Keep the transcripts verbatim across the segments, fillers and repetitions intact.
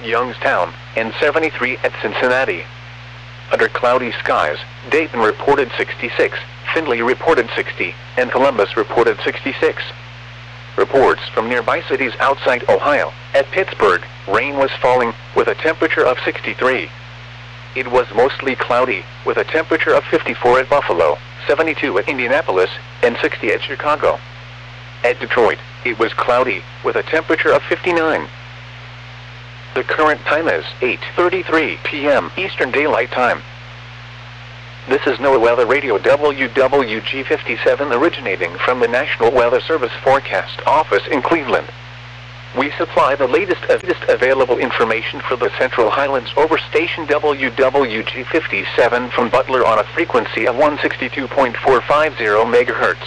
at Youngstown, and seventy-three at Cincinnati. Under cloudy skies, Dayton reported sixty-six, Findlay reported sixty, and Columbus reported sixty-six. Reports from nearby cities outside Ohio. At Pittsburgh, rain was falling, with a temperature of sixty-three. It was mostly cloudy, with a temperature of fifty-four at Buffalo, seventy-two at Indianapolis, and sixty at Chicago. At Detroit, it was cloudy, with a temperature of fifty-nine. The current time is eight thirty-three p m Eastern Daylight Time. This is NOAA Weather Radio W W G fifty-seven originating from the National Weather Service Forecast Office in Cleveland. We supply the latest, latest available information for the Central Highlands over station W W G fifty-seven from Butler on a frequency of one sixty-two point four five zero megahertz.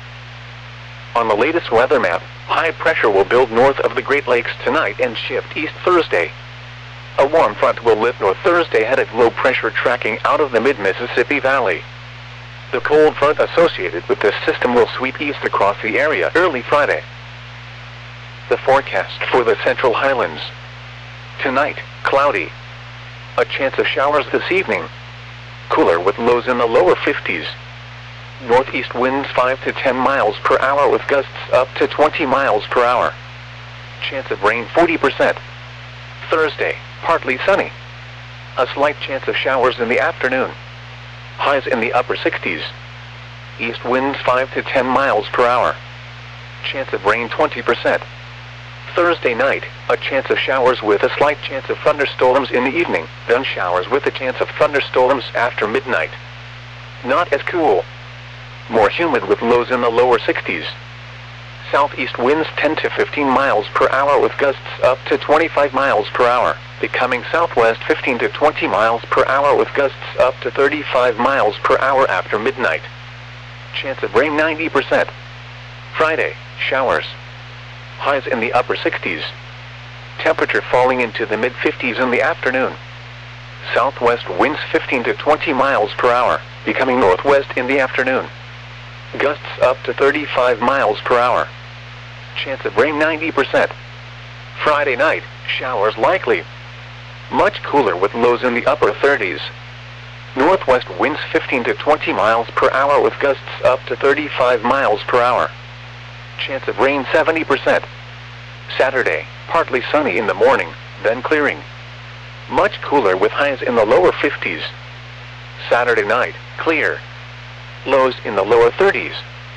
On the latest weather map, high pressure will build north of the Great Lakes tonight and shift east Thursday. A warm front will lift north Thursday headed low pressure tracking out of the mid-Mississippi Valley. The cold front associated with this system will sweep east across the area early Friday. The forecast for the Central Highlands. Tonight, cloudy. A chance of showers this evening. Cooler with lows in the lower fifties. Northeast winds five to ten miles per hour with gusts up to twenty miles per hour. Chance of rain forty percent. Thursday, partly sunny. A slight chance of showers in the afternoon. Highs in the upper sixties. East winds five to ten miles per hour. Chance of rain twenty percent. Thursday night, a chance of showers with a slight chance of thunderstorms in the evening, then showers with a chance of thunderstorms after midnight. Not as cool. More humid with lows in the lower sixties. Southeast winds ten to fifteen miles per hour with gusts up to twenty-five miles per hour, becoming southwest fifteen to twenty miles per hour with gusts up to thirty-five miles per hour after midnight. Chance of rain ninety percent. Friday, showers. Highs in the upper sixties. Temperature falling into the mid-fifties in the afternoon. Southwest winds fifteen to twenty miles per hour, becoming northwest in the afternoon. Gusts up to thirty-five miles per hour. Chance of rain ninety percent. Friday night, showers likely. Much cooler with lows in the upper thirties. Northwest winds fifteen to twenty miles per hour with gusts up to thirty-five miles per hour. Chance of rain seventy percent. Saturday, partly sunny in the morning, then clearing. Much cooler with highs in the lower fifties. Saturday night, clear. Lows in the lower thirties.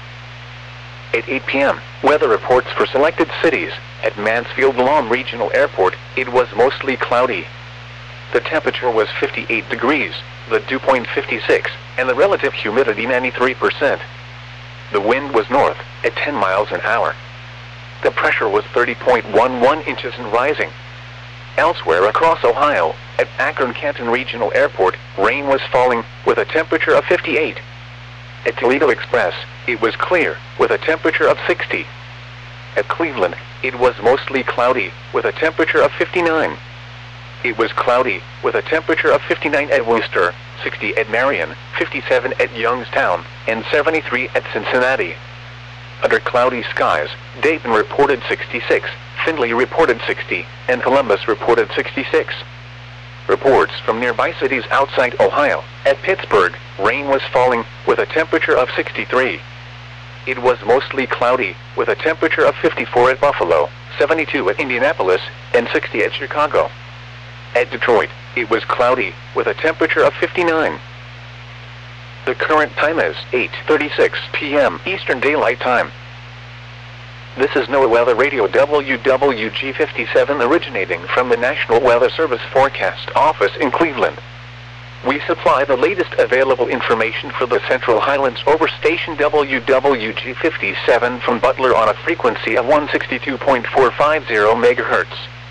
At eight p m, weather reports for selected cities. At Mansfield-Lom Regional Airport, it was mostly cloudy. The temperature was fifty-eight degrees, the dew point fifty-six, and the relative humidity ninety-three percent. The wind was north, at ten miles an hour. The pressure was thirty point one one inches and rising. Elsewhere across Ohio, at Akron-Canton Regional Airport, rain was falling, with a temperature of fifty-eight. At Toledo Express, it was clear, with a temperature of sixty. At Cleveland, it was mostly cloudy, with a temperature of fifty-nine. It was cloudy, with a temperature of fifty-nine at Worcester, sixty at Marion, fifty-seven at Youngstown, and seventy-three at Cincinnati. Under cloudy skies, Dayton reported sixty-six, Findlay reported sixty, and Columbus reported sixty-six. Reports from nearby cities outside Ohio. At Pittsburgh, rain was falling, with a temperature of sixty-three. It was mostly cloudy, with a temperature of fifty-four at Buffalo, seventy-two at Indianapolis, and sixty at Chicago. At Detroit, it was cloudy, with a temperature of fifty-nine. The current time is eight thirty-six p m Eastern Daylight Time. This is NOAA Weather Radio W W G fifty-seven originating from the National Weather Service Forecast Office in Cleveland. We supply the latest available information for the Central Highlands over station W W G fifty-seven from Butler on a frequency of one sixty-two point four five zero megahertz.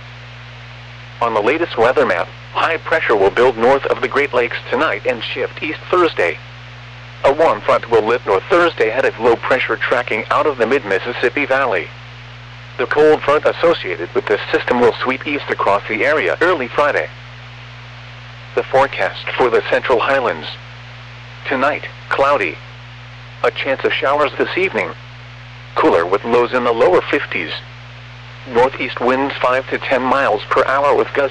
On the latest weather map, high pressure will build north of the Great Lakes tonight and shift east Thursday. A warm front will lift north Thursday headed low pressure tracking out of the mid-Mississippi Valley. The cold front associated with this system will sweep east across the area early Friday. The forecast for the Central Highlands. Tonight, cloudy. A chance of showers this evening. Cooler with lows in the lower fifties. Northeast winds five to ten miles per hour with gusts